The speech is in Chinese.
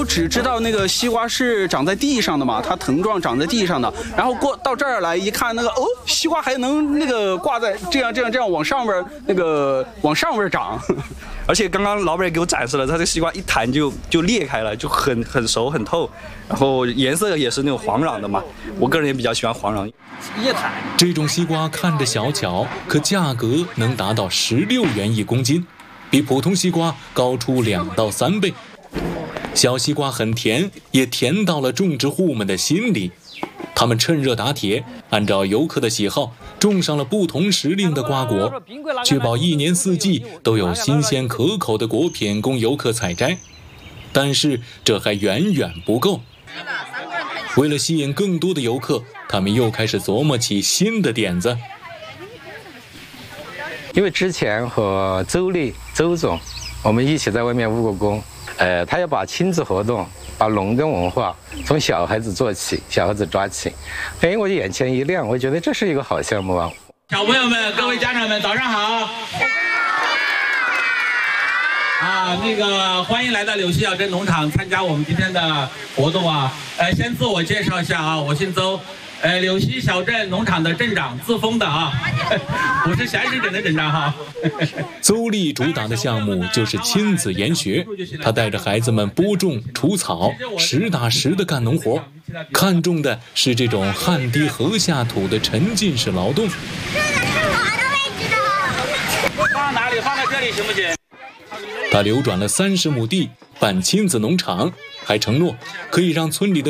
都只知道那个西瓜是长在地上的嘛，它藤状长在地上的，然后过到这儿来一看，那个西瓜还能那个挂在这样往上边往上边长。 而且刚刚老板也给我展示了，它这个西瓜一弹就裂开了，就很熟很透，然后颜色也是那种黄瓤的嘛。我个人也比较喜欢黄瓤。 叶檀这种西瓜看着小巧，可价格能达到16元1公斤，比普通西瓜高出2到3倍。小西瓜很甜，也甜到了种植户们的心里。他们趁热打铁，按照游客的喜好种上了不同时令的瓜果，确保1年4季都有新鲜可口的果品供游客采摘。但是这还远远不够，为了吸引更多的游客，他们又开始琢磨起新的点子。 因为之前和周总我们一起在外面务过工，他要把亲子活动，把农耕文化从小孩子做起，小孩子抓起。我眼前一亮，我觉得这是一个好项目啊！ 小朋友们、各位家长们，早上好！那个欢迎来到柳溪小镇农场参加我们今天的活动啊！先自我介绍一下啊，我姓周，柳溪小镇农场的镇长，自封的啊，我是陕西镇的镇长哈。 邹丽主打的项目就是亲子研学，他带着孩子们播种、除草，实打实的干农活，看重的是这种汗滴禾下土的沉浸式劳动。 放哪里？放在这里行不行？ 他流转了30亩地，办亲子农场，还承诺可以让村里的